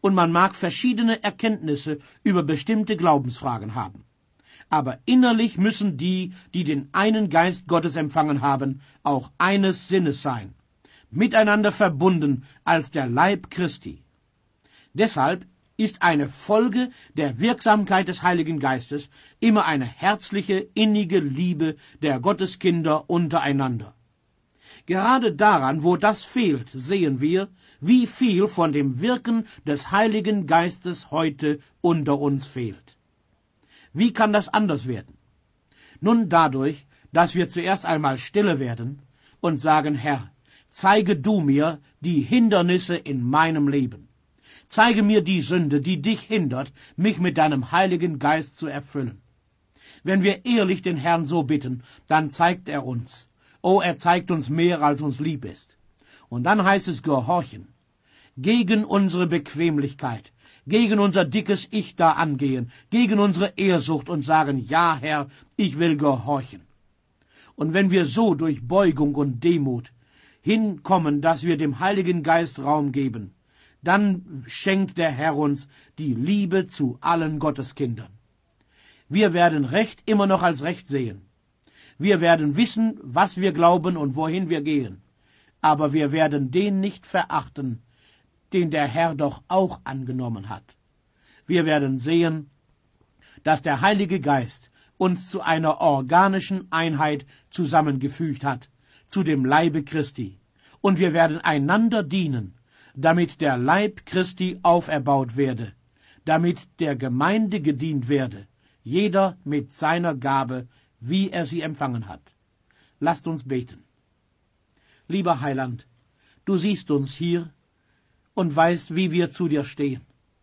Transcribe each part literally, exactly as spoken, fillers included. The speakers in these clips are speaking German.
und man mag verschiedene Erkenntnisse über bestimmte Glaubensfragen haben. Aber innerlich müssen die, die den einen Geist Gottes empfangen haben, auch eines Sinnes sein, miteinander verbunden als der Leib Christi. Deshalb ist eine Folge der Wirksamkeit des Heiligen Geistes immer eine herzliche, innige Liebe der Gotteskinder untereinander. Gerade daran, wo das fehlt, sehen wir, wie viel von dem Wirken des Heiligen Geistes heute unter uns fehlt. Wie kann das anders werden? Nun dadurch, dass wir zuerst einmal stille werden und sagen, Herr, zeige du mir die Hindernisse in meinem Leben. Zeige mir die Sünde, die dich hindert, mich mit deinem Heiligen Geist zu erfüllen. Wenn wir ehrlich den Herrn so bitten, dann zeigt er uns. Oh, er zeigt uns mehr, als uns lieb ist. Und dann heißt es gehorchen. Gegen unsere Bequemlichkeit, gegen unser dickes Ich da angehen, gegen unsere Ehrsucht und sagen, ja, Herr, ich will gehorchen. Und wenn wir so durch Beugung und Demut hinkommen, dass wir dem Heiligen Geist Raum geben, dann schenkt der Herr uns die Liebe zu allen Gotteskindern. Wir werden Recht immer noch als Recht sehen. Wir werden wissen, was wir glauben und wohin wir gehen. Aber wir werden den nicht verachten, den der Herr doch auch angenommen hat. Wir werden sehen, dass der Heilige Geist uns zu einer organischen Einheit zusammengefügt hat, zu dem Leibe Christi. Und wir werden einander dienen, damit der Leib Christi auferbaut werde, damit der Gemeinde gedient werde, jeder mit seiner Gabe, wie er sie empfangen hat. Lasst uns beten. Lieber Heiland, du siehst uns hier und weißt, wie wir zu dir stehen.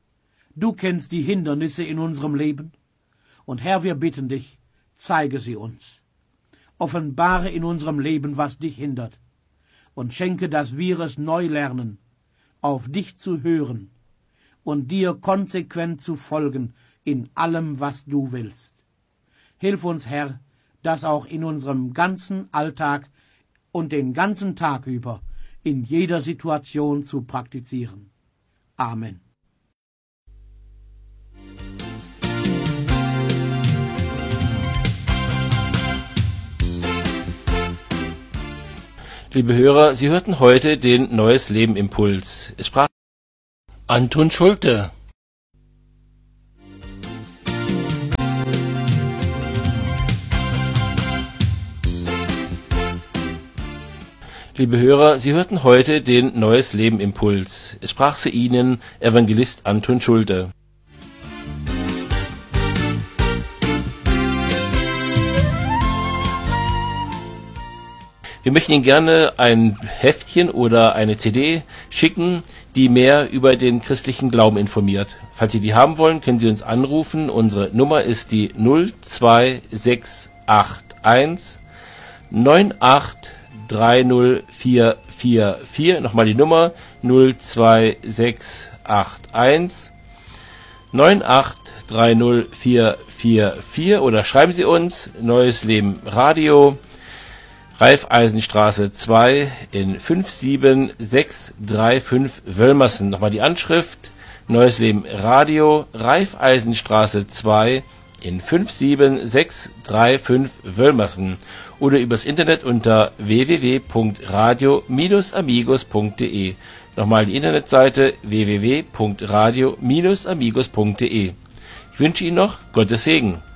Du kennst die Hindernisse in unserem Leben. Und Herr, wir bitten dich, zeige sie uns. Offenbare in unserem Leben, was dich hindert. Und schenke, dass wir es neu lernen, auf dich zu hören und dir konsequent zu folgen in allem, was du willst. Hilf uns, Herr, das auch in unserem ganzen Alltag und den ganzen Tag über in jeder Situation zu praktizieren. Amen. Liebe Hörer, Sie hörten heute den Neues Leben Impuls. Es sprach Anton Schulte. Liebe Hörer, Sie hörten heute den Neues Leben Impuls. Es sprach zu Ihnen Evangelist Anton Schulte. Wir möchten Ihnen gerne ein Heftchen oder eine C D schicken, die mehr über den christlichen Glauben informiert. Falls Sie die haben wollen, können Sie uns anrufen. Unsere Nummer ist die null zwei sechs acht eins neun acht drei null vier vier vier. Nochmal die Nummer null zwei sechs acht eins neun acht drei null vier vier vier oder schreiben Sie uns Neues Leben Radio, Raiffeisenstraße zwei in fünf sieben sechs drei fünf Wölmersen. Nochmal die Anschrift Neues Leben Radio, Raiffeisenstraße zwei in fünf sieben sechs drei fünf Wölmersen oder übers Internet unter w w w punkt radio Bindestrich amigos punkt de. Nochmal die Internetseite w w w punkt radio Bindestrich amigos punkt de. Ich wünsche Ihnen noch Gottes Segen.